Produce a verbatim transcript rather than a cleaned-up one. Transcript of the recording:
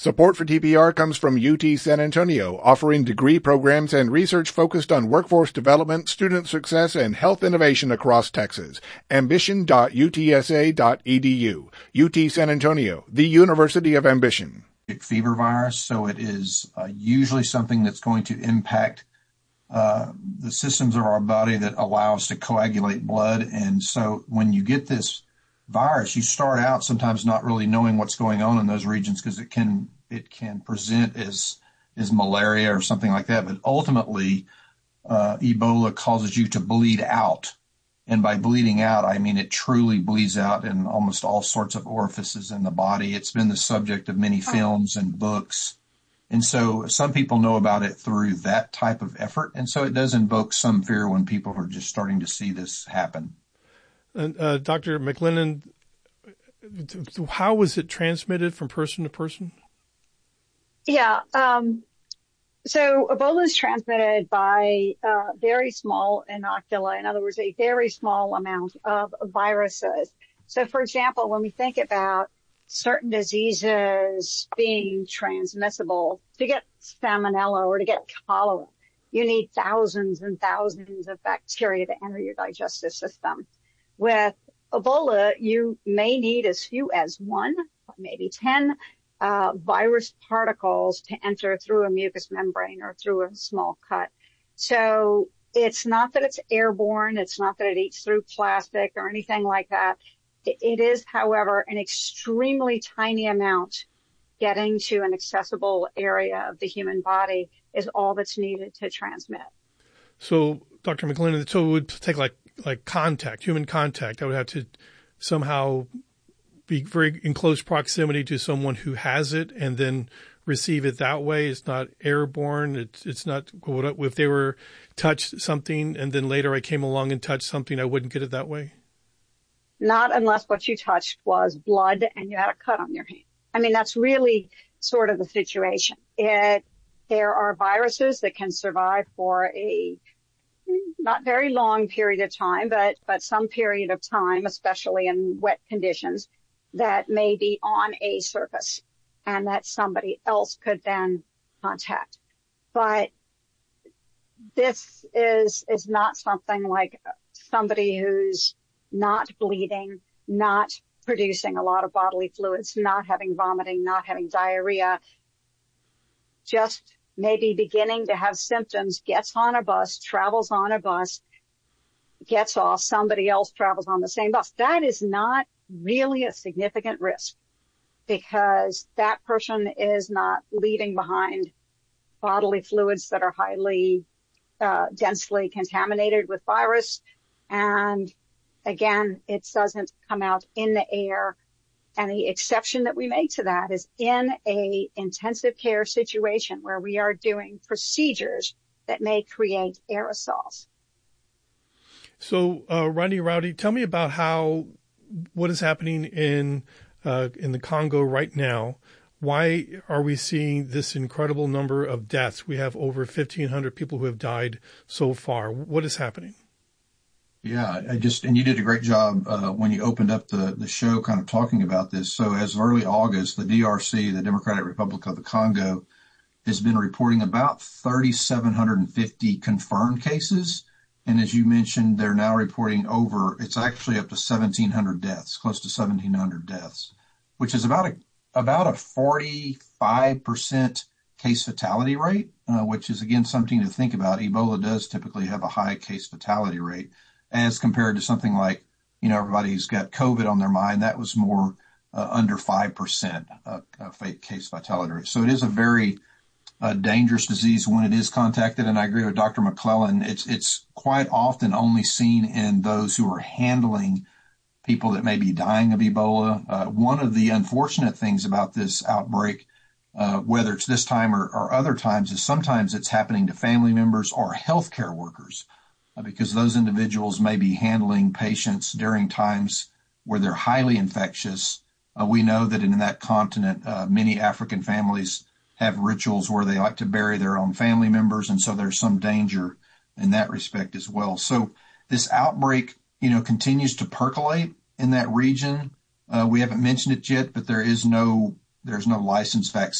Support for T P R comes from U T San Antonio, offering degree programs and research focused on workforce development, student success, and health innovation across Texas. ambition dot u t s a dot e d u. U T San Antonio, the University of Ambition. Fever virus, so it is uh, usually something that's going to impact uh, the systems of our body that allow us to coagulate blood. And so when you get this virus, you start out sometimes not really knowing what's going on in those regions because it can it can present as as malaria or something like that. But ultimately, uh, Ebola causes you to bleed out. And by bleeding out, I mean it truly bleeds out in almost all sorts of orifices in the body. It's been the subject of many films and books. And so some people know about it through that type of effort. And so it does invoke some fear when people are just starting to see this happen. And uh, Doctor McLennan, how was it transmitted from person to person? Yeah. Um, so Ebola is transmitted by uh, very small inocula. In other words, a very small amount of viruses. So, for example, when we think about certain diseases being transmissible, to get salmonella or to get cholera, you need thousands and thousands of bacteria to enter your digestive system. With Ebola, you may need as few as one, maybe ten uh, virus particles to enter through a mucous membrane or through a small cut. So it's not that it's airborne. It's not that it eats through plastic or anything like that. It is, however, an extremely tiny amount getting to an accessible area of the human body is all that's needed to transmit. So, Doctor McLennan, so it would take like like contact, human contact. I would have to somehow be very in close proximity to someone who has it and then receive it that way. It's not airborne. It's it's not, if they were touched something and then later I came along and touched something, I wouldn't get it that way? Not unless what you touched was blood and you had a cut on your hand. I mean, that's really sort of the situation. It, there are viruses that can survive for a not very long period of time, but, but some period of time, especially in wet conditions, that may be on a surface and that somebody else could then contact. But this is, is not something like somebody who's not bleeding, not producing a lot of bodily fluids, not having vomiting, not having diarrhea, just maybe beginning to have symptoms, gets on a bus, travels on a bus, gets off, somebody else travels on the same bus. That is not really a significant risk because that person is not leaving behind bodily fluids that are highly uh, densely contaminated with virus. And again, it doesn't come out in the air. And the exception that we make to that is in a intensive care situation where we are doing procedures that may create aerosols. So, uh, Rodney Rowdy, tell me about how, what is happening in, uh, in the Congo right now. Why are we seeing this incredible number of deaths? We have over fifteen hundred people who have died so far. What is happening? Yeah, I just, and you did a great job uh, when you opened up the, the show kind of talking about this. So as of early August, the D R C, the Democratic Republic of the Congo, has been reporting about three thousand seven hundred fifty confirmed cases. And as you mentioned, they're now reporting over, it's actually up to seventeen hundred deaths, close to seventeen hundred deaths, which is about a, about a forty-five percent case fatality rate, uh, which is, again, something to think about. Ebola does typically have a high case fatality rate, as compared to something like, you know, everybody's got COVID on their mind. That was more uh, under five percent uh, uh, case fatality rate. So it is a very uh, dangerous disease when it is contacted. And I agree with Doctor McClellan. It's, it's quite often only seen in those who are handling people that may be dying of Ebola. Uh, one of the unfortunate things about this outbreak, uh, whether it's this time or, or other times, is sometimes it's happening to family members or healthcare workers. Because those individuals may be handling patients during times where they're highly infectious. Uh, we know that in that continent, uh, many African families have rituals where they like to bury their own family members, and so there's some danger in that respect as well. So this outbreak, you know, continues to percolate in that region. Uh, we haven't mentioned it yet, but there is no there's no licensed vaccine